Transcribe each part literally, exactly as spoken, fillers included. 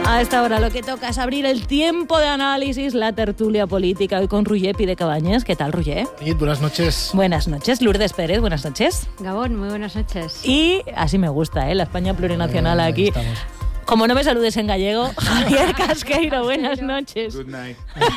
A esta hora lo que toca es abrir el tiempo de análisis, la tertulia política, hoy con Roger Pi de Cabañas. ¿Qué tal, Roger? Y buenas noches. Buenas noches. Lourdes Pérez, buenas noches. Gabón, muy buenas noches. Y así me gusta, ¿eh? La España plurinacional eh, aquí. Estamos. Como no me saludes en gallego, Javier Casqueiro, buenas noches. Good night.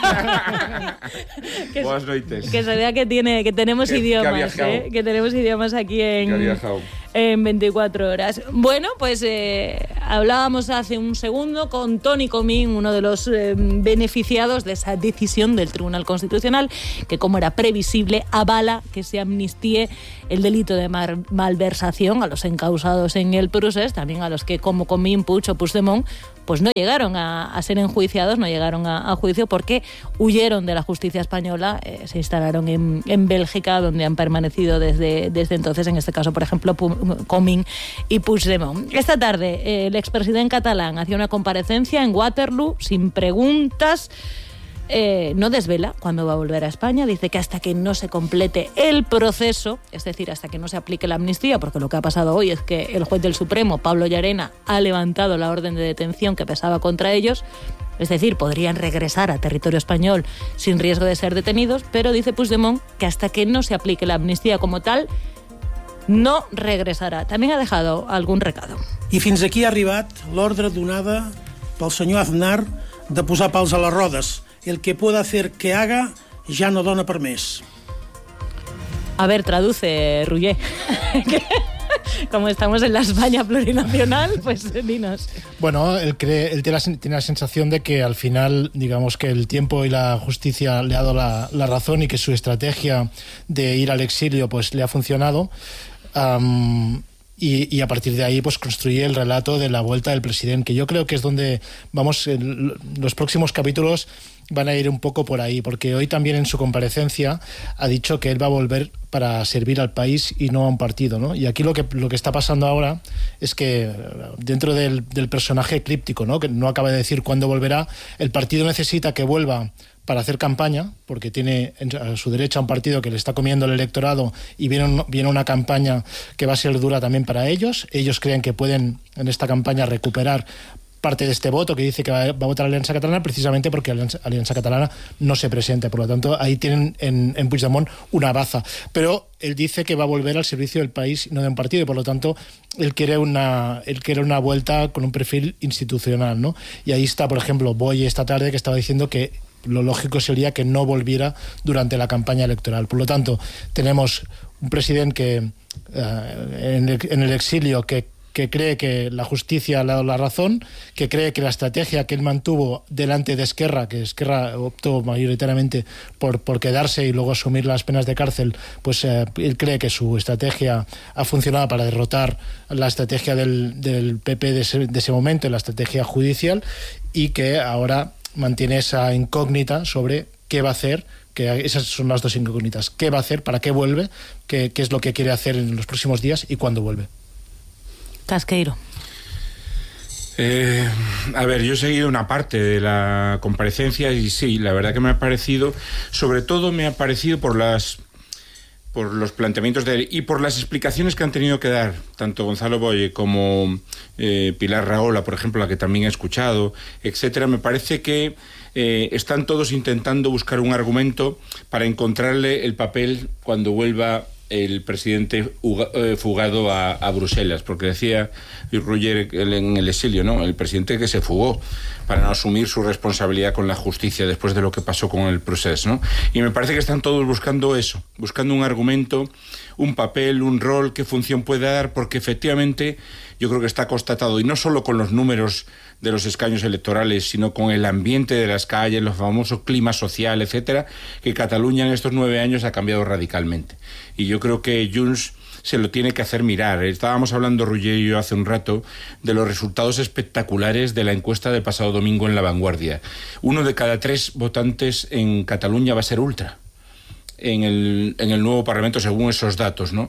que, Buenas noches. Que se vea que, tiene, que tenemos que, idiomas, que, ¿eh? que tenemos idiomas aquí en, en veinticuatro horas. Bueno, pues eh, hablábamos hace un segundo con Toni Comín, uno de los eh, beneficiados de esa decisión del Tribunal Constitucional, que como era previsible, avala que se amnistíe el delito de mar, malversación a los encausados en el procés, también a los que como Comín, Puig o Puigdemont, pues no llegaron a, a ser enjuiciados, no llegaron a, a juicio porque huyeron de la justicia española, eh, se instalaron en, en Bélgica, donde han permanecido desde, desde entonces, en este caso, por ejemplo, Comín y Puigdemont. Esta tarde, eh, el expresidente catalán hacía una comparecencia en Waterloo, sin preguntas. Eh, no desvela cuándo va a volver a España, dice que hasta que no se complete el proceso, es decir, hasta que no se aplique la amnistía, porque lo que ha pasado hoy es que el juez del Supremo, Pablo Llarena, ha levantado la orden de detención que pesaba contra ellos, es decir, podrían regresar a territorio español sin riesgo de ser detenidos, pero dice Puigdemont que hasta que no se aplique la amnistía como tal, no regresarà. També ha dejado algun recado. I fins aquí ha arribat l'ordre donada pel senyor Aznar de posar pals a les rodes. El que pueda hacer que haga ya no dona per més. A ver, traduce, Roger. Como estamos en la España plurinacional, pues dinos. Bueno, él, cree, él tiene, la, tiene la sensación de que al final, digamos que el tiempo y la justicia le ha dado la, la razón y que su estrategia de ir al exilio pues le ha funcionado. Um, Y, y a partir de ahí pues construye el relato de la vuelta del presidente, que yo creo que es donde vamos, el, los próximos capítulos van a ir un poco por ahí, porque hoy también en su comparecencia ha dicho que él va a volver para servir al país y no a un partido, ¿no? Y aquí lo que, lo que está pasando ahora es que dentro del, del personaje críptico, ¿no? Que no acaba de decir cuándo volverá, el partido necesita que vuelva para hacer campaña, porque tiene a su derecha un partido que le está comiendo el electorado y viene, viene una campaña que va a ser dura también para ellos. Ellos creen que pueden en esta campaña recuperar parte de este voto que dice que va, va a votar Alianza Catalana, precisamente porque Alianza, Alianza Catalana no se presenta. Por lo tanto, ahí tienen en, en Puigdemont una baza. Pero él dice que va a volver al servicio del país, no de un partido, y por lo tanto él quiere una, él quiere una vuelta con un perfil institucional, ¿no? Y ahí está, por ejemplo, Boy esta tarde, que estaba diciendo que lo lógico sería que no volviera durante la campaña electoral. Por lo tanto, tenemos un presidente que uh, en, el, en el exilio que, que cree que la justicia le ha dado la razón, que cree que la estrategia que él mantuvo delante de Esquerra, que Esquerra optó mayoritariamente por, por quedarse y luego asumir las penas de cárcel, pues uh, él cree que su estrategia ha funcionado para derrotar la estrategia del, del P P de ese, de ese momento, la estrategia judicial, y que ahora mantiene esa incógnita sobre qué va a hacer, que esas son las dos incógnitas. ¿Qué va a hacer? ¿Para qué vuelve? ¿Qué, qué es lo que quiere hacer en los próximos días? ¿Y cuándo vuelve? Casqueiro. Eh, a ver, yo he seguido una parte de la comparecencia y sí, la verdad que me ha parecido, sobre todo me ha parecido por las por los planteamientos de él y por las explicaciones que han tenido que dar tanto Gonzalo Boye como eh, Pilar Rahola, por ejemplo, la que también he escuchado, etcétera. Me parece que eh, están todos intentando buscar un argumento para encontrarle el papel cuando vuelva el presidente fugado a, a Bruselas, porque decía Roger en el exilio, ¿no? El presidente que se fugó para no asumir su responsabilidad con la justicia después de lo que pasó con el proceso, ¿no? Y me parece que están todos buscando eso, buscando un argumento, un papel, un rol, qué función puede dar, porque efectivamente yo creo que está constatado, y no solo con los números de los escaños electorales, sino con el ambiente de las calles, los famosos clima social, etcétera, que Cataluña en estos nueve años ha cambiado radicalmente. Y yo creo que Junts se lo tiene que hacer mirar. Estábamos hablando, Roger y yo, hace un rato, de los resultados espectaculares de la encuesta del pasado domingo en La Vanguardia. Uno de cada tres votantes en Cataluña va a ser ultra. en el, en el nuevo Parlamento según esos datos, ¿no?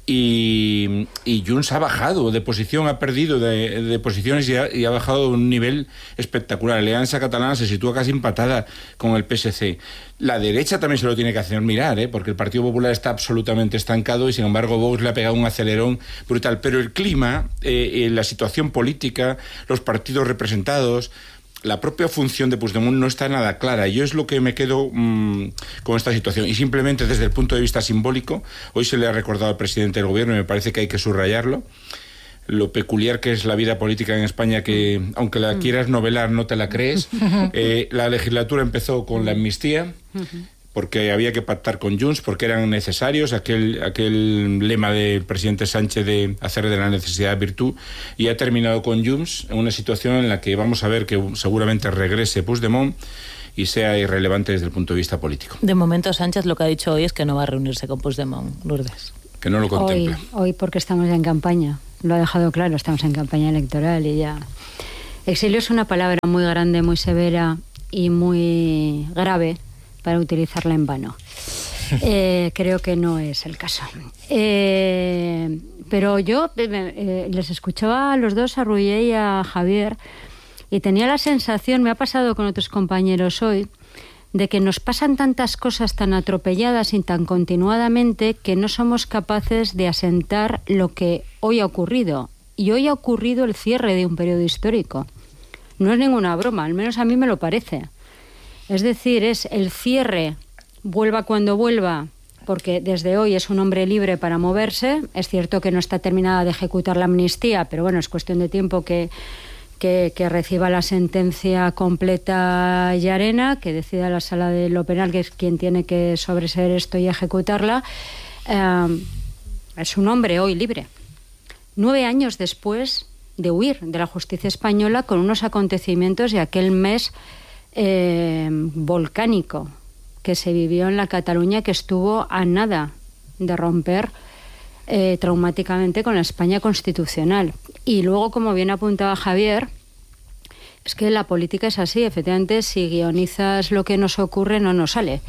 Y, y Junts ha bajado de posición, ha perdido de, de posiciones y ha, y ha bajado a un nivel espectacular. La Alianza Catalana se sitúa casi empatada con el P S C. La derecha también se lo tiene que hacer mirar, ¿eh? Porque el Partido Popular está absolutamente estancado y sin embargo Vox le ha pegado un acelerón brutal. Pero el clima, eh, eh, la situación política, los partidos representados, la propia función de Puigdemont no está nada clara. Yo es lo que me quedo mmm, con esta situación. Y simplemente desde el punto de vista simbólico, hoy se le ha recordado al presidente del gobierno y me parece que hay que subrayarlo, lo peculiar que es la vida política en España, que aunque la quieras novelar no te la crees. Eh, la legislatura empezó con la amnistía, porque había que pactar con Junts, porque eran necesarios, aquel, aquel lema del presidente Sánchez de hacer de la necesidad virtud, y ha terminado con Junts en una situación en la que vamos a ver que seguramente regrese Puigdemont y sea irrelevante desde el punto de vista político. De momento Sánchez lo que ha dicho hoy es que no va a reunirse con Puigdemont, Lourdes. Que no lo contempla. Hoy, hoy porque estamos en campaña, lo ha dejado claro, estamos en campaña electoral y ya... Exilio es una palabra muy grande, muy severa y muy grave para utilizarla en vano. Eh, creo que no es el caso. Eh, pero yo eh, les escuchaba a los dos, a Rullé y a Javier, y tenía la sensación, me ha pasado con otros compañeros hoy, de que nos pasan tantas cosas tan atropelladas y tan continuadamente que no somos capaces de asentar lo que hoy ha ocurrido. Y hoy ha ocurrido el cierre de un periodo histórico. No es ninguna broma, al menos a mí me lo parece. Es decir, es el cierre, vuelva cuando vuelva, porque desde hoy es un hombre libre para moverse. Es cierto que no está terminada de ejecutar la amnistía, pero bueno, es cuestión de tiempo que, que, que reciba la sentencia completa y arena, que decida la sala de lo penal, que es quien tiene que sobreseer esto y ejecutarla. Eh, es un hombre hoy libre. Nueve años después de huir de la justicia española con unos acontecimientos de aquel mes Eh, volcánico que se vivió en la Cataluña, que estuvo a nada de romper eh, traumáticamente con la España constitucional. Y luego, como bien apuntaba Javier, es que la política es así, efectivamente, si guionizas lo que nos ocurre no nos sale.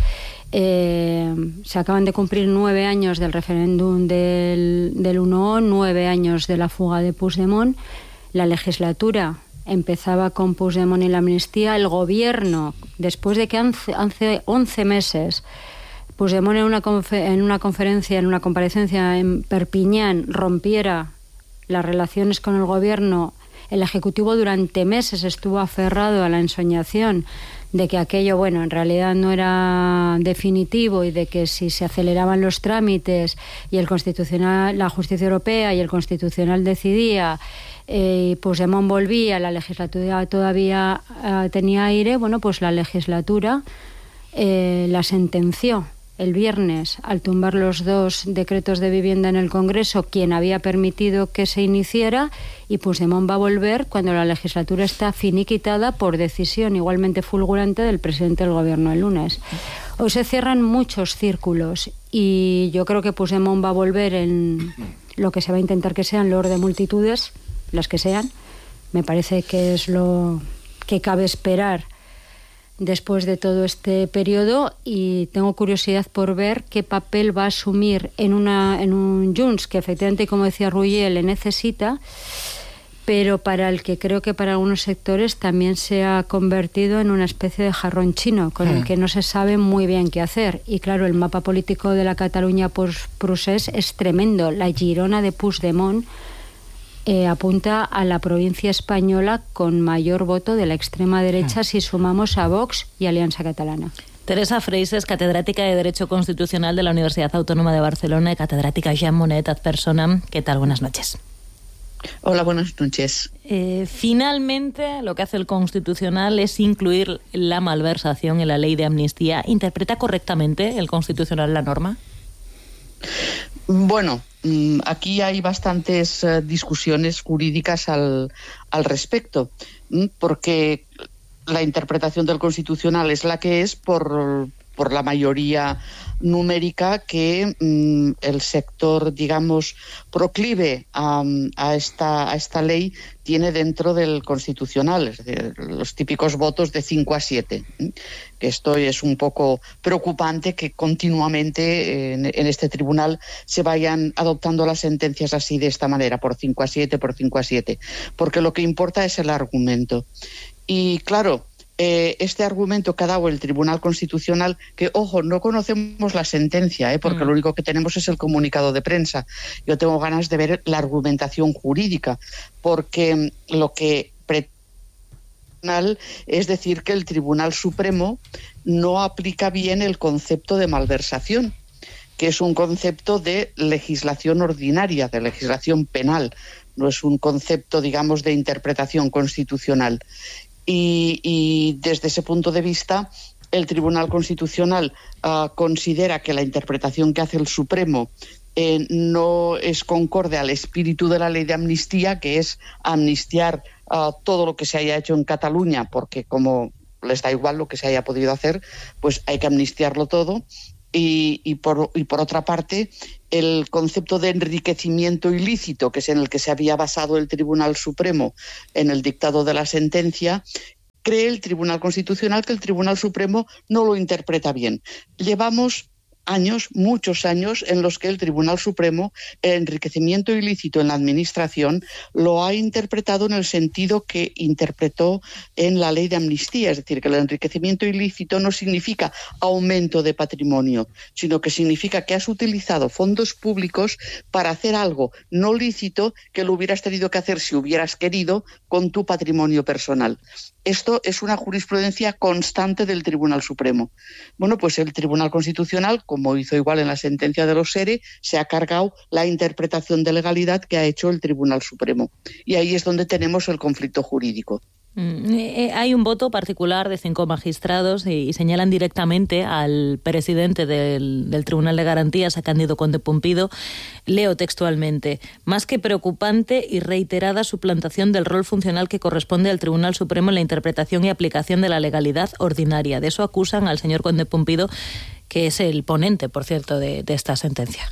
Eh, se acaban de cumplir nueve años del referéndum del, del uno O, nueve años de la fuga de Puigdemont. La legislatura empezaba con Puigdemont y la amnistía. El gobierno, después de que hace once meses Puigdemont en una, confer- en una conferencia, en una comparecencia en Perpiñán, rompiera las relaciones con el gobierno, el Ejecutivo durante meses estuvo aferrado a la ensoñación de que aquello, bueno, en realidad no era definitivo y de que si se aceleraban los trámites y el Constitucional, la Justicia Europea y el Constitucional decidía, eh, Puigdemont volvía, la legislatura todavía eh, tenía aire, bueno, pues la legislatura eh, la sentenció el viernes al tumbar los dos decretos de vivienda en el Congreso, quien había permitido que se iniciara, y Puigdemont va a volver cuando la legislatura está finiquitada por decisión igualmente fulgurante del presidente del Gobierno el lunes. Hoy se cierran muchos círculos y yo creo que Puigdemont va a volver en lo que se va a intentar que sean los de multitudes, las que sean. Me parece que es lo que cabe esperar después de todo este periodo, y tengo curiosidad por ver qué papel va a asumir en, una, en un Junts que efectivamente, como decía Rullé, le necesita, pero para el que creo que para algunos sectores también se ha convertido en una especie de jarrón chino, con el que no se sabe muy bien qué hacer. Y claro, el mapa político de la Cataluña procés es tremendo. La Girona de Puigdemont Eh, apunta a la provincia española con mayor voto de la extrema derecha, si sumamos a Vox y Alianza Catalana. Teresa Freixes, catedrática de Derecho Constitucional de la Universidad Autónoma de Barcelona y catedrática Jean Monnet ad personam. ¿Qué tal? Buenas noches. Hola, buenas noches. Eh, finalmente, lo que hace el Constitucional es incluir la malversación en la ley de amnistía. ¿Interpreta correctamente el Constitucional la norma? Bueno, aquí hay bastantes uh, discusiones jurídicas al, al respecto, porque la interpretación del Constitucional es la que es por, por la mayoría numérica que mmm, el sector, digamos, proclive a, a, esta, a esta ley tiene dentro del Constitucional, es decir, los típicos votos de cinco a siete. Esto es un poco preocupante que continuamente en, en este tribunal se vayan adoptando las sentencias así, de esta manera, por cinco a siete, por cinco a siete, porque lo que importa es el argumento. Y claro, Eh, este argumento que ha dado el Tribunal Constitucional, que, ojo, no conocemos la sentencia, ¿eh? porque mm. lo único que tenemos es el comunicado de prensa. Yo tengo ganas de ver la argumentación jurídica, porque lo que pretende es decir que el Tribunal Supremo no aplica bien el concepto de malversación, que es un concepto de legislación ordinaria, de legislación penal, no es un concepto, digamos, de interpretación constitucional. Y, y desde ese punto de vista, el Tribunal Constitucional uh, considera que la interpretación que hace el Supremo eh, no es concorde al espíritu de la ley de amnistía, que es amnistiar uh, todo lo que se haya hecho en Cataluña, porque como les da igual lo que se haya podido hacer, pues hay que amnistiarlo todo. Y, y, por, y por otra parte, el concepto de enriquecimiento ilícito, que es en el que se había basado el Tribunal Supremo en el dictado de la sentencia, cree el Tribunal Constitucional que el Tribunal Supremo no lo interpreta bien. Llevamos años, muchos años, en los que el Tribunal Supremo, el enriquecimiento ilícito en la administración, lo ha interpretado en el sentido que interpretó en la ley de amnistía, es decir, que el enriquecimiento ilícito no significa aumento de patrimonio, sino que significa que has utilizado fondos públicos para hacer algo no lícito que lo hubieras tenido que hacer si hubieras querido con tu patrimonio personal. Esto es una jurisprudencia constante del Tribunal Supremo. Bueno, pues el Tribunal Constitucional, como hizo igual en la sentencia de los SERE, se ha cargado la interpretación de legalidad que ha hecho el Tribunal Supremo. Y ahí es donde tenemos el conflicto jurídico. Mm, eh, hay un voto particular de cinco magistrados y, y señalan directamente al presidente del, del Tribunal de Garantías, a Cándido Conde Pumpido. Leo textualmente: más que preocupante y reiterada suplantación del rol funcional que corresponde al Tribunal Supremo en la interpretación y aplicación de la legalidad ordinaria. De eso acusan al señor Conde Pumpido, que es el ponente, por cierto, de, de esta sentencia.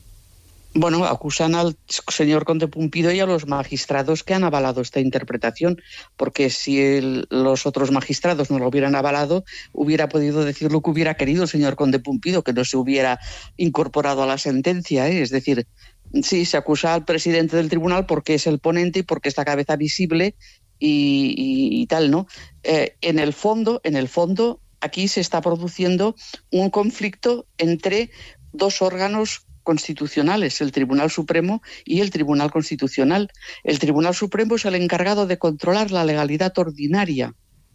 Bueno, acusan al señor Conde Pumpido y a los magistrados que han avalado esta interpretación, porque si el, los otros magistrados no lo hubieran avalado, hubiera podido decir lo que hubiera querido el señor Conde Pumpido, que no se hubiera incorporado a la sentencia, ¿eh? Es decir, sí, se acusa al presidente del tribunal porque es el ponente y porque es la cabeza visible y, y, y tal, ¿no? Eh, en el fondo, en el fondo, aquí se está produciendo un conflicto entre dos órganos constitucionales, el Tribunal Supremo y el Tribunal Constitucional. El Tribunal Supremo es el encargado de controlar la legalidad ordinaria,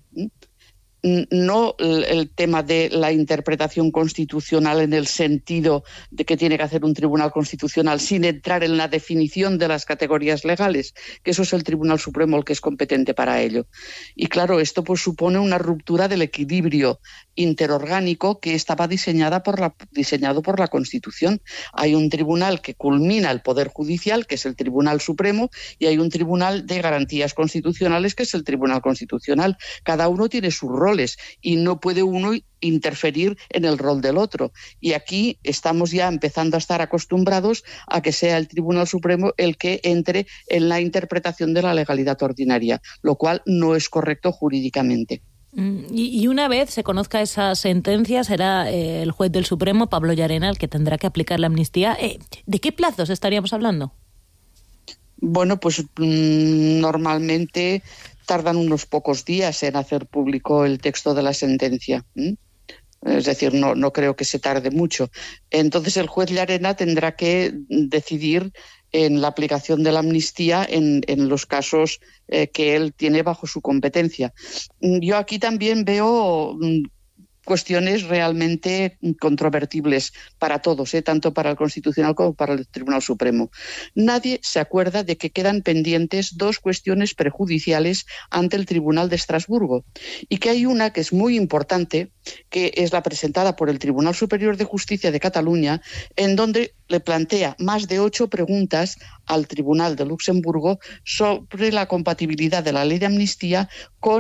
no el, el tema de la interpretación constitucional en el sentido de que tiene que hacer un tribunal constitucional, sin entrar en la definición de las categorías legales, que eso es el Tribunal Supremo el que es competente para ello. Y claro, esto pues supone una ruptura del equilibrio interorgánico que estaba diseñada por la, diseñado por la Constitución. Hay un tribunal que culmina el Poder Judicial, que es el Tribunal Supremo, y hay un tribunal de garantías constitucionales, que es el Tribunal Constitucional. Cada uno tiene su rol y no puede uno interferir en el rol del otro. Y aquí estamos ya empezando a estar acostumbrados a que sea el Tribunal Supremo el que entre en la interpretación de la legalidad ordinaria, lo cual no es correcto jurídicamente. Y una vez se conozca esa sentencia, será eh, el juez del Supremo, Pablo Llarena, el que tendrá que aplicar la amnistía. Eh, ¿De qué plazos estaríamos hablando? Bueno, pues mmm, normalmente tardan unos pocos días en hacer público el texto de la sentencia. ¿Mm? Es decir, no, no creo que se tarde mucho. Entonces el juez Llarena tendrá que decidir en la aplicación de la amnistía en, en los casos eh, que él tiene bajo su competencia. Yo aquí también veo cuestiones realmente controvertibles para todos, ¿eh? Tanto para el Constitucional como para el Tribunal Supremo. Nadie se acuerda de que quedan pendientes dos cuestiones prejudiciales ante el Tribunal de Estrasburgo, y que hay una que es muy importante, que es la presentada por el Tribunal Superior de Justicia de Cataluña, en donde le plantea más de ocho preguntas al Tribunal de Luxemburgo sobre la compatibilidad de la ley de amnistía con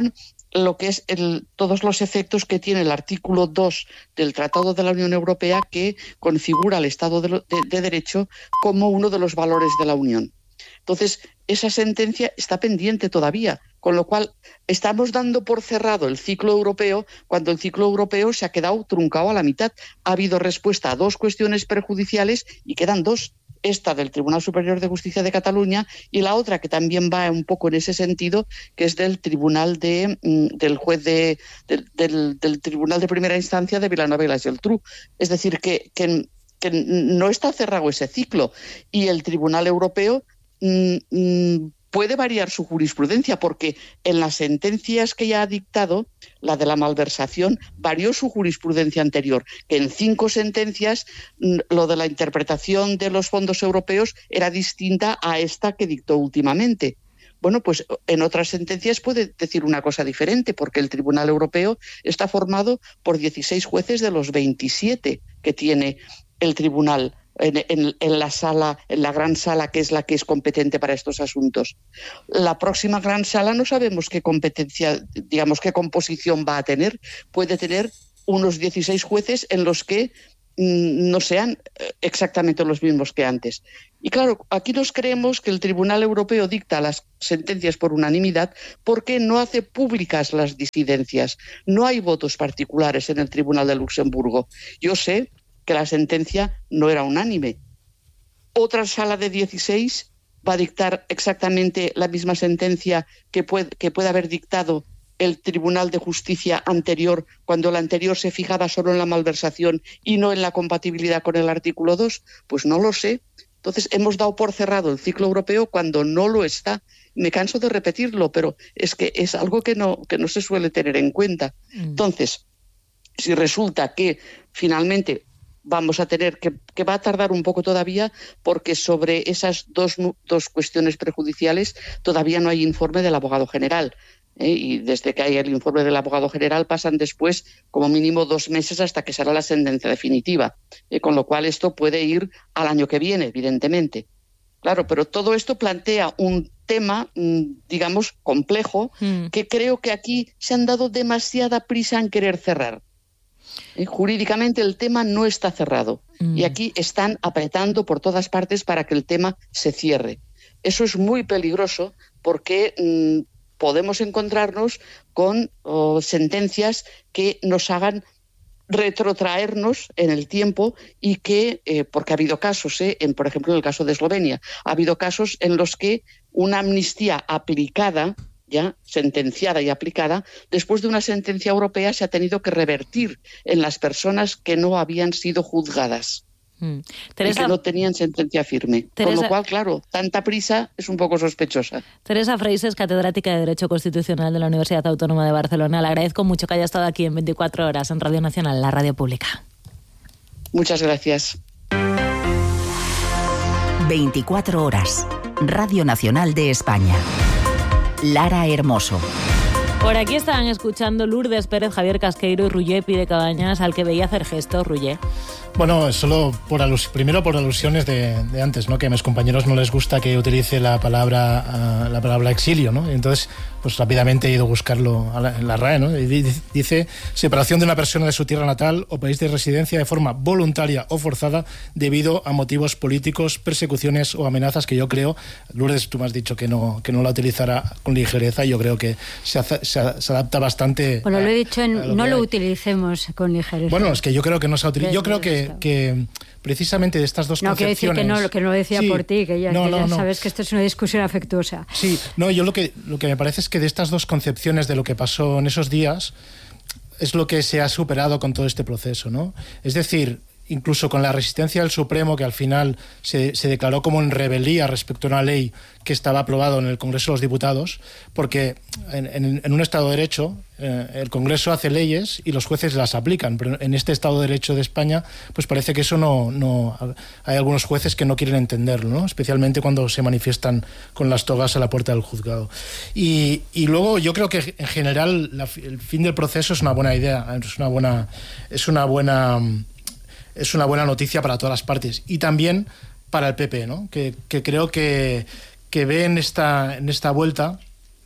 lo que es el, todos los efectos que tiene el artículo dos del Tratado de la Unión Europea, que configura el Estado de, de, de Derecho como uno de los valores de la Unión. Entonces, esa sentencia está pendiente todavía, con lo cual estamos dando por cerrado el ciclo europeo cuando el ciclo europeo se ha quedado truncado a la mitad. Ha habido respuesta a dos cuestiones perjudiciales y quedan dos. Esta del Tribunal Superior de Justicia de Cataluña y la otra que también va un poco en ese sentido, que es del Tribunal de, del juez de, de, del, del Tribunal de Primera Instancia de Vilanova y la Geltrú. Es decir, que, que, que no está cerrado ese ciclo y el Tribunal Europeo mmm, puede variar su jurisprudencia, porque en las sentencias que ya ha dictado, la de la malversación, varió su jurisprudencia anterior, que en cinco sentencias lo de la interpretación de los fondos europeos era distinta a esta que dictó últimamente. Bueno, pues en otras sentencias puede decir una cosa diferente, porque el Tribunal Europeo está formado por dieciséis jueces de los veintisiete que tiene el Tribunal En, en, en la sala, en la gran sala, que es la que es competente para estos asuntos. La próxima gran sala no sabemos qué competencia, digamos, qué composición va a tener. Puede tener unos dieciséis jueces en los que mmm, no sean exactamente los mismos que antes. Y claro, aquí nos creemos que el Tribunal Europeo dicta las sentencias por unanimidad porque no hace públicas las disidencias. No hay votos particulares en el Tribunal de Luxemburgo. Yo sé que la sentencia no era unánime. Otra sala de dieciséis va a dictar exactamente la misma sentencia que puede, que puede haber dictado el Tribunal de Justicia anterior, cuando la anterior se fijaba solo en la malversación y no en la compatibilidad con el artículo dos. Pues no lo sé. Entonces hemos dado por cerrado el ciclo europeo cuando no lo está. Me canso de repetirlo, pero es que es algo que no, que no se suele tener en cuenta. Mm. Entonces, si resulta que finalmente vamos a tener que, que va a tardar un poco todavía, porque sobre esas dos, dos cuestiones prejudiciales todavía no hay informe del abogado general. ¿eh? Y desde que hay el informe del abogado general pasan después como mínimo dos meses hasta que será la sentencia definitiva. ¿eh? Con lo cual esto puede ir al año que viene, evidentemente. Claro, pero todo esto plantea un tema, digamos, complejo, mm. que creo que aquí se han dado demasiada prisa en querer cerrar. Eh, jurídicamente el tema no está cerrado mm. y aquí están apretando por todas partes para que el tema se cierre. Eso es muy peligroso porque mmm, podemos encontrarnos con oh, sentencias que nos hagan retrotraernos en el tiempo y que, eh, porque ha habido casos, eh, en, por ejemplo en el caso de Eslovenia, ha habido casos en los que una amnistía aplicada, ya sentenciada y aplicada, después de una sentencia europea se ha tenido que revertir en las personas que no habían sido juzgadas mm. Teresa, y que no tenían sentencia firme. Teresa, con lo cual, claro, tanta prisa es un poco sospechosa. Teresa Freixes, catedrática de Derecho Constitucional de la Universidad Autónoma de Barcelona. Le agradezco mucho que haya estado aquí en veinticuatro horas en Radio Nacional, la radio pública. Muchas gracias. veinticuatro horas, Radio Nacional de España. Lara Hermoso. Por aquí estaban escuchando Lourdes Pérez, Javier Casqueiro y Ruller Pide Cabañas, al que veía hacer gestos, Ruller. Bueno, solo por alus- primero por alusiones de, de antes, ¿no? Que a mis compañeros no les gusta que utilice la palabra uh, la palabra exilio, ¿no? Entonces, pues rápidamente he ido a buscarlo a la, en la R A E, ¿no? Y dice: separación de una persona de su tierra natal o país de residencia de forma voluntaria o forzada debido a motivos políticos, persecuciones o amenazas, que yo creo, Lourdes, tú me has dicho que no que no la utilizara con ligereza, y yo creo que se, hace, se, se adapta bastante. Bueno, lo he dicho, en, lo no lo hay. utilicemos con ligereza. Bueno, es que yo creo que no se ha utilizado. Yo creo que que precisamente de estas dos no, concepciones... No, quiero decir que no, que no lo decía sí, por ti, que ya, no, que no, ya no. sabes que esto es una discusión afectuosa. Sí, no, yo lo que, lo que me parece es que de estas dos concepciones de lo que pasó en esos días es lo que se ha superado con todo este proceso, ¿no? Es decir, incluso con la resistencia del Supremo, que al final se, se declaró como en rebeldía respecto a una ley que estaba aprobada en el Congreso de los Diputados, porque en, en, en un Estado de Derecho eh, el Congreso hace leyes y los jueces las aplican, pero en este Estado de Derecho de España pues parece que eso no, no hay algunos jueces que no quieren entenderlo, ¿no? Especialmente cuando se manifiestan con las togas a la puerta del juzgado. Y, y luego yo creo que en general la, el fin del proceso es una buena idea, es una buena... Es una buena es una buena noticia para todas las partes y también para el P P, ¿no? Que, que creo que, que ve en esta, en esta vuelta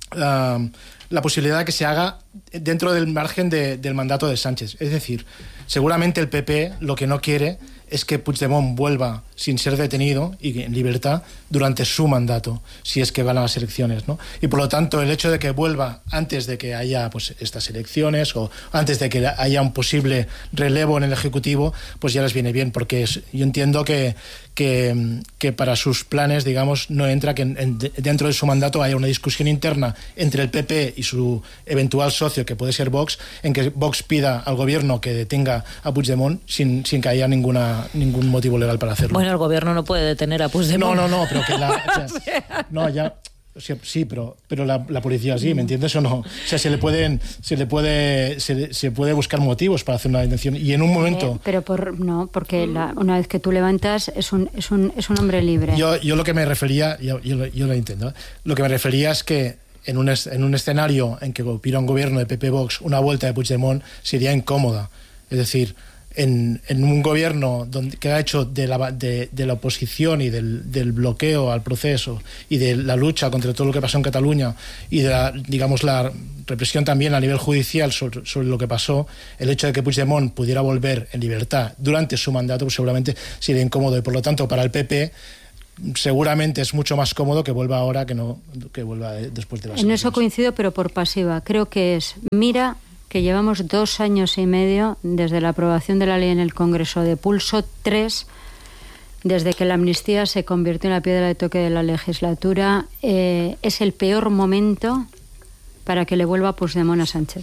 uh, la posibilidad de que se haga dentro del margen de, del mandato de Sánchez. Es decir, seguramente el P P lo que no quiere es que Puigdemont vuelva sin ser detenido y en libertad durante su mandato, si es que van a las elecciones, ¿no? Y por lo tanto, el hecho de que vuelva antes de que haya pues estas elecciones o antes de que haya un posible relevo en el Ejecutivo, pues ya les viene bien, porque es, yo entiendo que, que, que para sus planes, digamos, no entra que en, en, dentro de su mandato haya una discusión interna entre el P P y su eventual socio, que puede ser Vox, en que Vox pida al gobierno que detenga a Puigdemont sin, sin que haya ninguna ningún motivo legal para hacerlo. Bueno, el gobierno no puede detener a Puigdemont. No, no, no, pero que la... O sea, no, ya... O sea, sí, pero, pero la, la policía sí, ¿me entiendes o no? O sea, se le pueden, se le puede, se, se puede buscar motivos para hacer una detención y en un momento. Eh, pero por no, porque la, una vez que tú levantas es un, es un, es un hombre libre. Yo, yo lo que me refería, yo, yo, yo lo entiendo. ¿eh? Lo que me refería es que en un, es, en un escenario en que hubiera un gobierno de P P Vox, una vuelta de Puigdemont sería incómoda. Es decir, En, en un gobierno donde, que ha hecho de la, de, de la oposición y del, del bloqueo al proceso y de la lucha contra todo lo que pasó en Cataluña y de la, digamos, la represión también a nivel judicial sobre, sobre lo que pasó, el hecho de que Puigdemont pudiera volver en libertad durante su mandato pues seguramente sería incómodo y por lo tanto para el P P seguramente es mucho más cómodo que vuelva ahora que no que vuelva después de las En eso coincido, pero por pasiva. Creo que es, mira que llevamos dos años y medio desde la aprobación de la ley en el Congreso de Pulso, tres desde que la amnistía se convirtió en la piedra de toque de la legislatura. Eh, es el peor momento para que le vuelva Puigdemont a Sánchez.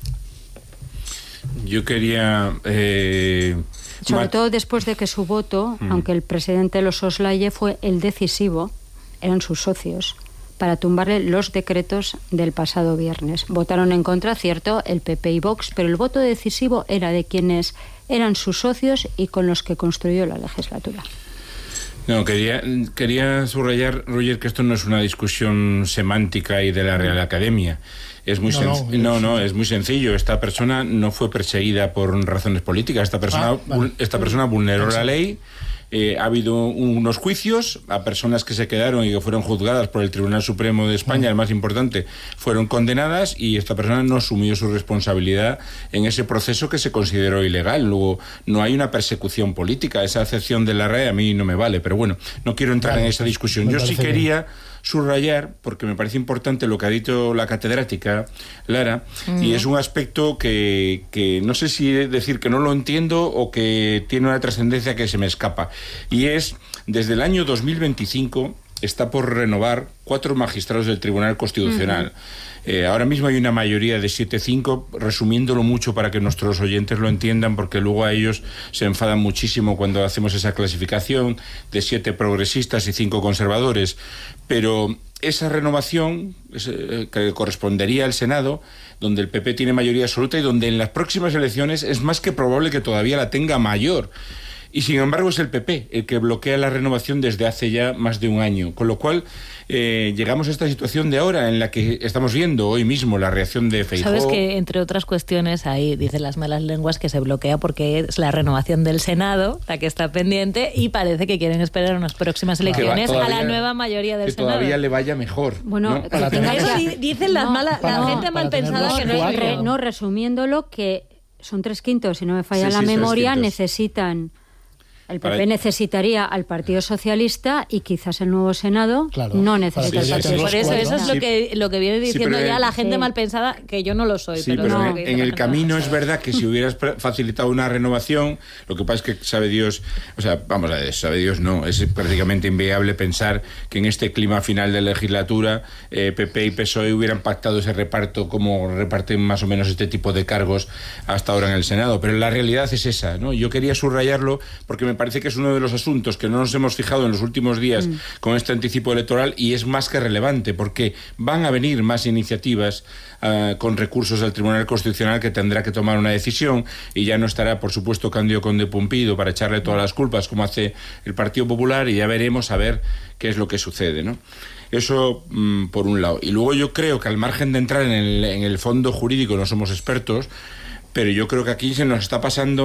Yo quería... Eh, Sobre mat- todo después de que su voto, mm. aunque el presidente lo soslaye, fue el decisivo, eran sus socios, para tumbarle los decretos del pasado viernes. Votaron en contra, cierto, el P P y Vox, pero el voto decisivo era de quienes eran sus socios y con los que construyó la legislatura. No, quería, quería subrayar, Roger, que esto no es una discusión semántica y de la Real Academia. Es muy no, sen- no, no, no, es muy sencillo. Esta persona no fue perseguida por razones políticas. Esta persona, ah, vale. esta persona vulneró la ley. Eh, ha habido unos juicios a personas que se quedaron y que fueron juzgadas por el Tribunal Supremo de España, mm. el más importante, fueron condenadas y esta persona no asumió su responsabilidad en ese proceso que se consideró ilegal. Luego, no hay una persecución política. Esa acepción de la R A E a mí no me vale, pero bueno, no quiero entrar vale, en esa discusión. Yo sí quería subrayar, porque me parece importante lo que ha dicho la catedrática Lara, mm. y es un aspecto que, que no sé si decir que no lo entiendo o que tiene una trascendencia que se me escapa, y es, desde el año dos mil veinticinco está por renovar cuatro magistrados del Tribunal Constitucional. Uh-huh. Eh, ahora mismo hay una mayoría de siete cinco, resumiéndolo mucho para que nuestros oyentes lo entiendan, porque luego a ellos se enfadan muchísimo cuando hacemos esa clasificación de siete progresistas y cinco conservadores. Pero esa renovación eh, que correspondería al Senado, donde el P P tiene mayoría absoluta y donde en las próximas elecciones es más que probable que todavía la tenga mayor. Y sin embargo es el P P el que bloquea la renovación desde hace ya más de un año, con lo cual eh, llegamos a esta situación de ahora en la que estamos viendo hoy mismo la reacción de Feijóo. Sabes que entre otras cuestiones ahí dicen las malas lenguas que se bloquea porque es la renovación del Senado la que está pendiente y parece que quieren esperar unas próximas elecciones va, todavía, a la nueva mayoría del que Senado. Que todavía le vaya mejor. Bueno, ¿no? Para tener... eso sí, dicen las no, malas, la no, gente mal pensada que no es re, no resumiéndolo que son tres quintos, si no me falla sí, la sí, memoria, necesitan. El P P para... necesitaría al Partido Socialista y quizás el nuevo Senado claro, no necesita al Partido Socialista. Por eso, eso es lo que, lo que viene diciendo sí, ya en, la gente sí. mal pensada, que yo no lo soy. Sí, pero, pero no, en, en el camino es verdad que si hubieras facilitado una renovación, lo que pasa es que sabe Dios, o sea, vamos a ver, sabe Dios no, es prácticamente inviable pensar que en este clima final de legislatura eh, P P y P S O E hubieran pactado ese reparto como reparten más o menos este tipo de cargos hasta ahora en el Senado. Pero la realidad es esa, ¿no? Yo quería subrayarlo porque me parece que es uno de los asuntos que no nos hemos fijado en los últimos días mm. con este anticipo electoral y es más que relevante porque van a venir más iniciativas uh, con recursos del Tribunal Constitucional que tendrá que tomar una decisión y ya no estará, por supuesto, Cándido Conde Pumpido para echarle todas las culpas como hace el Partido Popular y ya veremos a ver qué es lo que sucede, ¿no? Eso mmm, por un lado. Y luego yo creo que al margen de entrar en el, en el fondo jurídico no somos expertos, pero yo creo que aquí se nos está pasando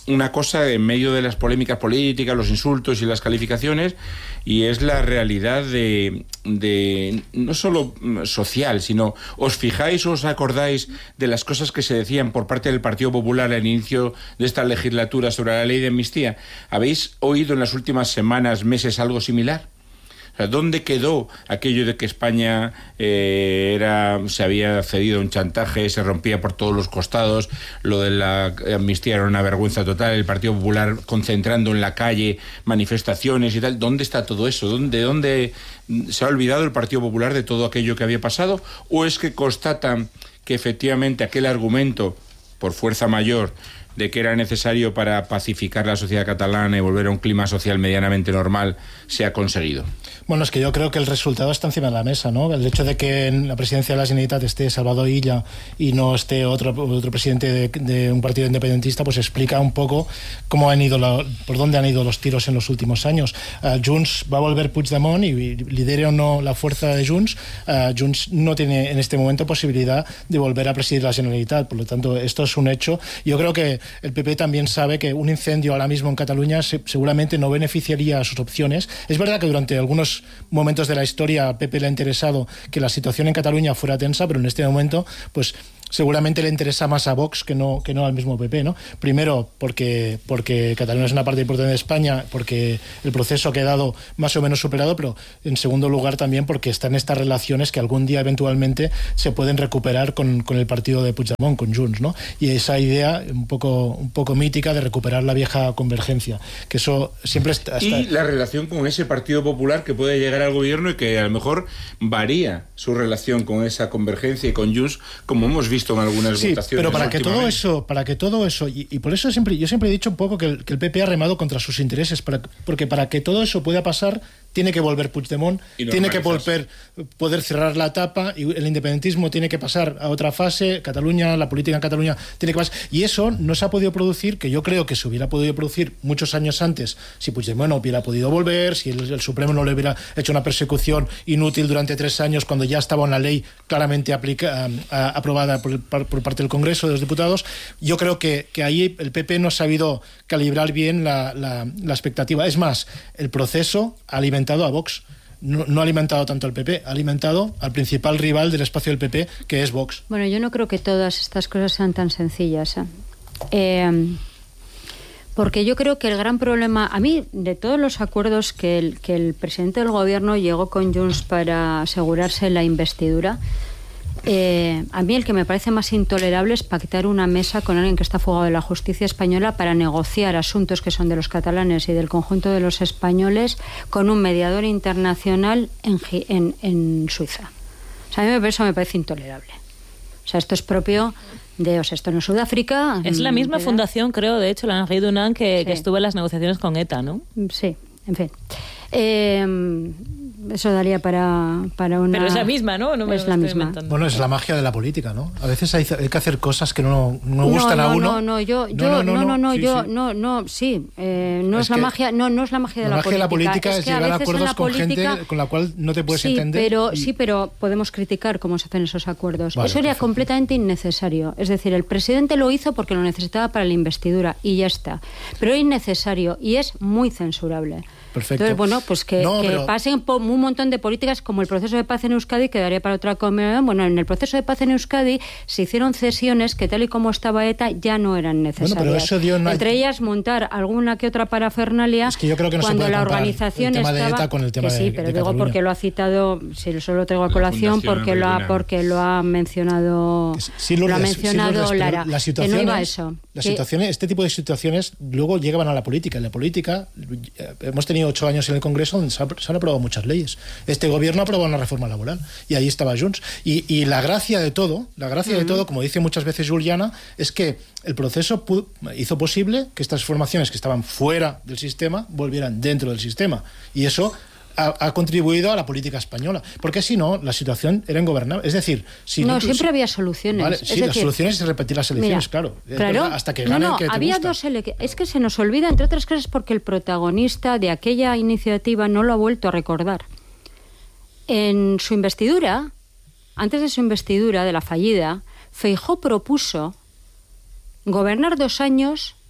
una cosa en medio de las polémicas políticas, los insultos y las calificaciones, y es la realidad de, de no solo social, sino os fijáis o os acordáis de las cosas que se decían por parte del Partido Popular al inicio de esta legislatura sobre la ley de amnistía. ¿Habéis oído en las últimas semanas, meses, algo similar? O sea, ¿dónde quedó aquello de que España eh, era se había cedido a un chantaje, se rompía por todos los costados, lo de la amnistía era una vergüenza total, el Partido Popular concentrando en la calle manifestaciones y tal? ¿Dónde está todo eso? ¿Dónde, dónde se ha olvidado el Partido Popular de todo aquello que había pasado? ¿O es que constatan que efectivamente aquel argumento, por fuerza mayor, de que era necesario para pacificar la sociedad catalana y volver a un clima social medianamente normal, se ha conseguido? Bueno, es que yo creo que el resultado está encima de la mesa, ¿no? El hecho de que en la presidencia de la Generalitat esté Salvador Illa y no esté otro, otro presidente de, de un partido independentista, pues explica un poco cómo han ido la, por dónde han ido los tiros en los últimos años. Uh, Junts va a volver Puigdemont y lidere o no la fuerza de Junts, uh, Junts no tiene en este momento posibilidad de volver a presidir la Generalitat. Por lo tanto, esto es un hecho. Yo creo que el P P también sabe que un incendio ahora mismo en Cataluña se, seguramente no beneficiaría a sus opciones. Es verdad que durante algunos momentos de la historia a P P le ha interesado que la situación en Cataluña fuera tensa, pero en este momento, pues seguramente le interesa más a Vox que no, que no al mismo P P, ¿no? Primero, porque, porque Cataluña es una parte importante de España, porque el proceso ha quedado más o menos superado, pero en segundo lugar también porque están estas relaciones que algún día eventualmente se pueden recuperar con, con el partido de Puigdemont, con Junts, ¿no? Y esa idea un poco, un poco mítica de recuperar la vieja convergencia, que eso siempre está... Y la relación con ese Partido Popular que puede llegar al gobierno y que a lo mejor varía su relación con esa convergencia y con Junts, como hemos visto visto en algunas sí, votaciones. Pero para que todo eso, para que todo eso, y, y por eso siempre, yo siempre he dicho un poco que el, que el P P ha remado contra sus intereses, para, porque para que todo eso pueda pasar, tiene que volver Puigdemont, tiene que volver, poder cerrar la etapa, y el independentismo tiene que pasar a otra fase, Cataluña, la política en Cataluña tiene que pasar, y eso no se ha podido producir, que yo creo que se hubiera podido producir muchos años antes, si Puigdemont no hubiera podido volver, si el, el Supremo no le hubiera hecho una persecución inútil durante tres años cuando ya estaba una ley claramente aplica, a, aprobada por, por parte del Congreso de los Diputados. Yo creo que, que ahí el P P no ha sabido calibrar bien la, la, la expectativa. Es más, el proceso ha alimentado a Vox. No, no ha alimentado tanto al P P, ha alimentado al principal rival del espacio del P P, que es Vox. Bueno, yo no creo que todas estas cosas sean tan sencillas, ¿eh? Eh, porque yo creo que el gran problema, a mí, de todos los acuerdos que el, que el presidente del gobierno llegó con Junts para asegurarse la investidura, Eh, a mí el que me parece más intolerable es pactar una mesa con alguien que está fugado de la justicia española para negociar asuntos que son de los catalanes y del conjunto de los españoles con un mediador internacional en, en, en Suiza. O sea, a mí eso me parece intolerable. O sea, esto es propio de, o sea, esto no es Sudáfrica. Es la misma ¿verdad? fundación, creo, de hecho, la Henri Dunant, que, sí. que estuvo en las negociaciones con ETA, ¿no? Sí, en fin. Eh, eso daría para, para una... Pero es la misma, ¿no? no me es la misma. Inventando. Bueno, es la magia de la política, ¿no? A veces hay, hay que hacer cosas que no, no gustan no, no, a uno. No, no, yo, yo, no, no, no, no, no sí, yo, sí. no, no, sí, eh, no es, es la que magia, no, no es la magia de la, la magia política. de la política es, es que llegar a acuerdos con política, gente con la cual no te puedes sí, entender. Pero, y... Sí, pero podemos criticar cómo se hacen esos acuerdos. Vale, Eso era perfecto. completamente innecesario. Es decir, el presidente lo hizo porque lo necesitaba para la investidura y ya está. Pero es innecesario y es muy censurable. Perfecto. Entonces, bueno, pues que, no, que pero... pasen un montón de políticas como el proceso de paz en Euskadi, que daría para otra conversación. Bueno, en el proceso de paz en Euskadi se hicieron cesiones que tal y como estaba ETA ya no eran necesarias. Bueno, pero eso dio una... Entre ellas montar alguna que otra parafernalia. Es que yo creo que no cuando se puede la comparar organización el tema estaba... de ETA con el tema que sí, de, pero de digo Cataluña. porque lo ha citado, si solo traigo a colación, porque lo ha, porque lo ha mencionado, sí, lo ha Lourdes, mencionado sí, Lourdes, Lara. Las que no iba a eso. Las que... situaciones, este tipo de situaciones luego llegaban a la política. En la política hemos tenido ocho años en el Congreso donde se, ha, se han aprobado muchas leyes. Este gobierno ha aprobado una reforma laboral y ahí estaba Junts. Y, y la gracia de todo, la gracia uh-huh. de todo, como dice muchas veces Juliana, es que el proceso pudo, hizo posible que estas formaciones que estaban fuera del sistema volvieran dentro del sistema. Y eso Ha, ha contribuido a la política española, porque si no, la situación era ingobernable. Es decir, si no, no siempre si, había soluciones. Vale, es sí, decir, las soluciones es repetir las elecciones, mira, claro, es claro verdad, hasta que gane no, no, el que te había gusta. dos ele- es que se nos olvida, entre otras cosas, porque el protagonista de aquella iniciativa no lo ha vuelto a recordar. En su investidura, antes de su investidura, de la fallida, Feijóo propuso gobernar dos años,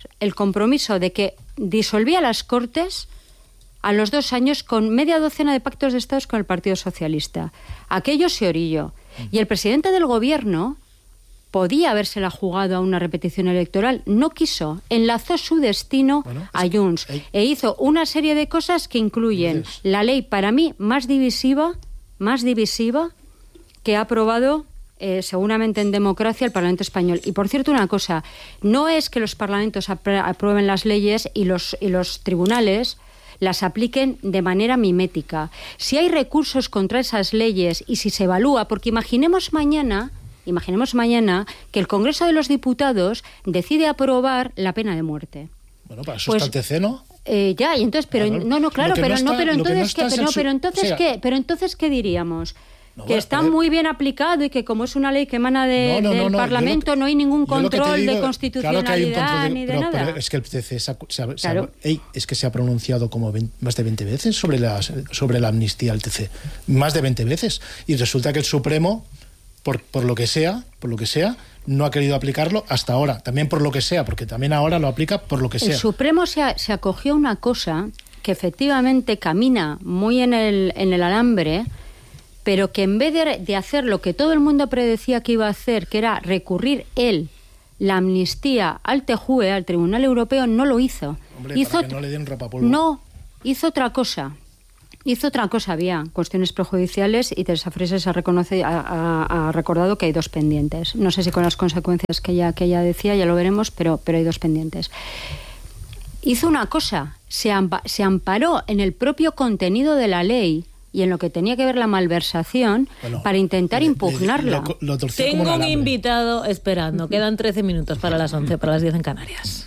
el compromiso de que disolvía las Cortes a los dos años con media docena de pactos de Estados con el Partido Socialista. Aquello se orilló. Y el presidente del Gobierno podía habérsela jugado a una repetición electoral, no quiso, enlazó su destino bueno, a Junts hay... e hizo una serie de cosas que incluyen Entonces... la ley, para mí, más divisiva, más divisiva que ha aprobado eh, seguramente en democracia el Parlamento español. Y por cierto, una cosa, no es que los parlamentos aprueben las leyes y los, y los tribunales las apliquen de manera mimética. Si hay recursos contra esas leyes y si se evalúa, porque imaginemos mañana... Imaginemos mañana que el Congreso de los Diputados decide aprobar la pena de muerte. Bueno, para eso pues, está el T C, ¿no? Eh, ya, y entonces, pero claro, no, no, claro, pero no, está, no, pero entonces, ¿qué? Pero, su... pero entonces, o sea, ¿qué? Pero entonces, ¿qué diríamos? No, que bueno, está pero... muy bien aplicado y que como es una ley que emana de, no, no, del no, no, Parlamento lo, no hay ningún control digo, de constitucionalidad claro que hay un control de, ni de pero, nada. Pero es que el T C se ha, se ha, claro. se ha, ey, es que se ha pronunciado como veinte, más de veinte veces sobre la, sobre la amnistía al T C. Más de veinte veces. Y resulta que el Supremo, por, por lo que sea, por lo que sea, no ha querido aplicarlo hasta ahora. También por lo que sea, porque también ahora lo aplica por lo que sea. El Supremo se, ha, se acogió a una cosa que efectivamente camina muy en el, en el alambre, pero que en vez de, de hacer lo que todo el mundo predecía que iba a hacer, que era recurrir él la amnistía al T J U E, al Tribunal Europeo, no lo hizo. Hombre, hizo para que no le den rapapolvo. No, hizo otra cosa. Hizo otra cosa, había cuestiones prejudiciales y Teresa Freses ha, reconoce, ha, ha, ha recordado que hay dos pendientes. No sé si con las consecuencias que ella, que ella decía, ya lo veremos, pero, pero hay dos pendientes. Hizo una cosa, se, ampa, se amparó en el propio contenido de la ley y en lo que tenía que ver la malversación bueno, para intentar le, impugnarla. Le, lo, lo Tengo un, un invitado esperando. Quedan trece minutos para las once, para las diez en Canarias.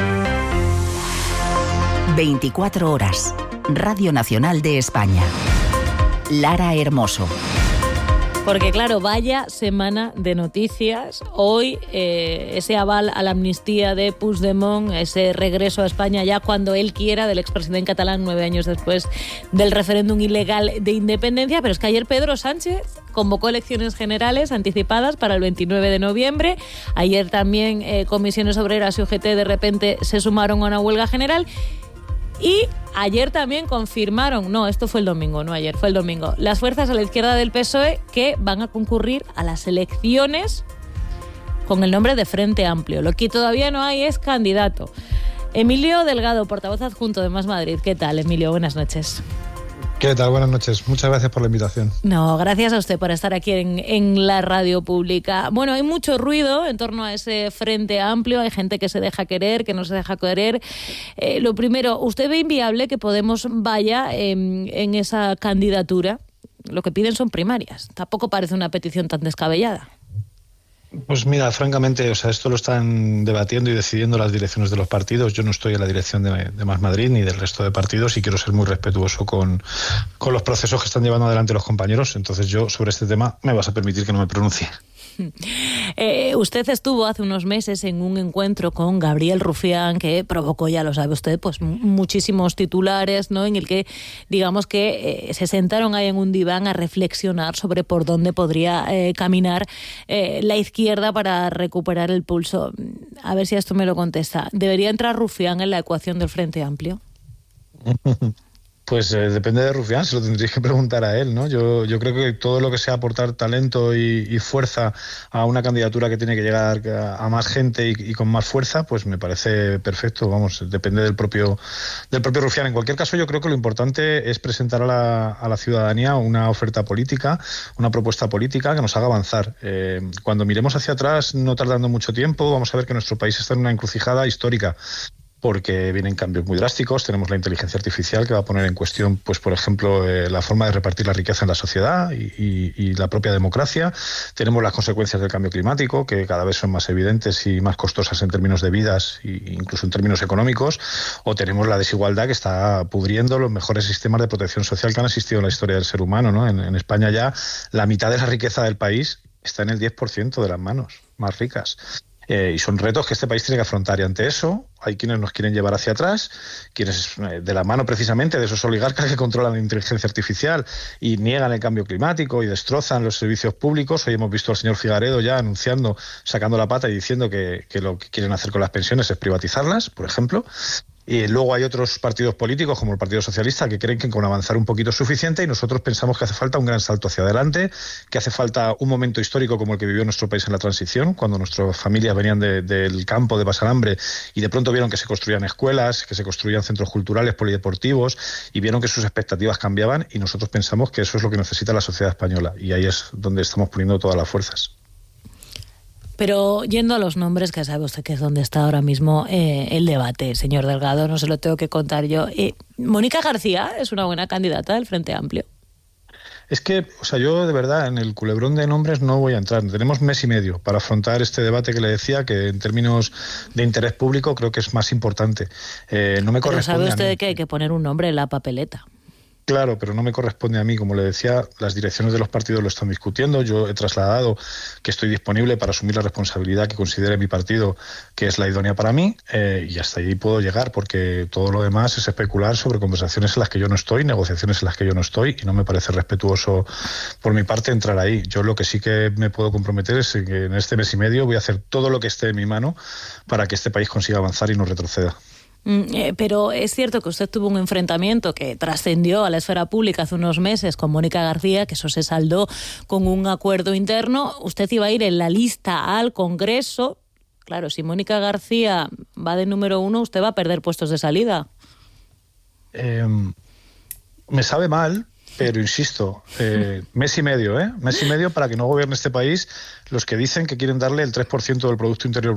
veinticuatro horas. Radio Nacional de España. Lara Hermoso. Porque claro, vaya semana de noticias. Hoy eh, ese aval a la amnistía de Puigdemont, ese regreso a España ya cuando él quiera del expresidente catalán nueve años después del referéndum ilegal de independencia. Pero es que ayer Pedro Sánchez convocó elecciones generales anticipadas para el veintinueve de noviembre. Ayer también eh, comisiones obreras y U G T de repente se sumaron a una huelga general. Y ayer también confirmaron, no, esto fue el domingo, no ayer, fue el domingo, las fuerzas a la izquierda del P S O E que van a concurrir a las elecciones con el nombre de Frente Amplio. Lo que todavía no hay es candidato. Emilio Delgado, portavoz adjunto de Más Madrid. ¿Qué tal, Emilio? Buenas noches. ¿Qué tal? Buenas noches. Muchas gracias por la invitación. No, gracias a usted por estar aquí en, en la radio pública. Bueno, hay mucho ruido en torno a ese Frente Amplio. Hay gente que se deja querer, que no se deja querer. Eh, lo primero, ¿usted ve inviable que Podemos vaya en, en esa candidatura? Lo que piden son primarias. Tampoco parece una petición tan descabellada. Pues mira, francamente, o sea, esto lo están debatiendo y decidiendo las direcciones de los partidos. Yo no estoy en la dirección de, de Más Madrid ni del resto de partidos y quiero ser muy respetuoso con, con los procesos que están llevando adelante los compañeros. Entonces yo sobre este tema me vas a permitir que no me pronuncie. Eh, usted estuvo hace unos meses en un encuentro con Gabriel Rufián que provocó, ya lo sabe usted, pues muchísimos titulares, ¿no? En el que, digamos que eh, se sentaron ahí en un diván a reflexionar sobre por dónde podría eh, caminar eh, la izquierda para recuperar el pulso. A ver si a esto me lo contesta. ¿Debería entrar Rufián en la ecuación del Frente Amplio? Pues eh, depende de Rufián, se lo tendréis que preguntar a él, ¿no? Yo, yo creo que todo lo que sea aportar talento y, y fuerza a una candidatura que tiene que llegar a, a más gente y, y con más fuerza, pues me parece perfecto, vamos, depende del propio del propio Rufián. En cualquier caso, yo creo que lo importante es presentar a la, a la ciudadanía una oferta política, una propuesta política que nos haga avanzar. Eh, cuando miremos hacia atrás, no tardando mucho tiempo, vamos a ver que nuestro país está en una encrucijada histórica, porque vienen cambios muy drásticos. Tenemos la inteligencia artificial que va a poner en cuestión, pues por ejemplo, eh, la forma de repartir la riqueza en la sociedad y, y, y la propia democracia. Tenemos las consecuencias del cambio climático, que cada vez son más evidentes y más costosas en términos de vidas e incluso en términos económicos. O tenemos la desigualdad que está pudriendo los mejores sistemas de protección social que han existido en la historia del ser humano, ¿no? En, en España ya la mitad de la riqueza del país está en el diez por ciento de las manos más ricas. Eh, y son retos que este país tiene que afrontar. Y ante eso hay quienes nos quieren llevar hacia atrás, quienes eh, de la mano precisamente de esos oligarcas que controlan la inteligencia artificial y niegan el cambio climático y destrozan los servicios públicos. Hoy hemos visto al señor Figaredo ya anunciando, sacando la pata y diciendo que, que lo que quieren hacer con las pensiones es privatizarlas, por ejemplo. Y luego hay otros partidos políticos, como el Partido Socialista, que creen que con avanzar un poquito es suficiente, y nosotros pensamos que hace falta un gran salto hacia adelante, que hace falta un momento histórico como el que vivió nuestro país en la transición, cuando nuestras familias venían de, del campo de pasar hambre y de pronto vieron que se construían escuelas, que se construían centros culturales, polideportivos, y vieron que sus expectativas cambiaban, y nosotros pensamos que eso es lo que necesita la sociedad española, y ahí es donde estamos poniendo todas las fuerzas. Pero yendo a los nombres, que sabe usted que es donde está ahora mismo eh, el debate, señor Delgado, no se lo tengo que contar yo. Eh, ¿Mónica García es una buena candidata del Frente Amplio? Es que, o sea, yo de verdad en el culebrón de nombres no voy a entrar. Tenemos mes y medio para afrontar este debate que le decía, que en términos de interés público creo que es más importante. Eh, no me Pero corresponde. ¿sabe usted a mí. que hay que poner un nombre en la papeleta? Claro, pero no me corresponde a mí. Como le decía, las direcciones de los partidos lo están discutiendo. Yo he trasladado que estoy disponible para asumir la responsabilidad que considere mi partido que es la idónea para mí, eh, y hasta ahí puedo llegar, porque todo lo demás es especular sobre conversaciones en las que yo no estoy, negociaciones en las que yo no estoy, y no me parece respetuoso por mi parte entrar ahí. Yo lo que sí que me puedo comprometer es que en este mes y medio voy a hacer todo lo que esté en mi mano para que este país consiga avanzar y no retroceda. Mm, eh, pero es cierto que usted tuvo un enfrentamiento que trascendió a la esfera pública hace unos meses con Mónica García, que eso se saldó con un acuerdo interno. Usted iba a ir en la lista al Congreso. Claro, si Mónica García va de número uno, usted va a perder puestos de salida. Eh, me sabe mal, pero insisto, eh, mes y medio, ¿eh? Mes y medio para que no gobierne este país los que dicen que quieren darle el tres por ciento del Producto Interior Bruto